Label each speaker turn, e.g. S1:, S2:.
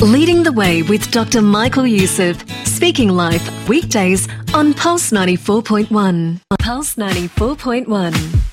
S1: Leading the Way with Dr. Michael Youssef. Speaking Life, weekdays on Pulse 94.1. Pulse 94.1.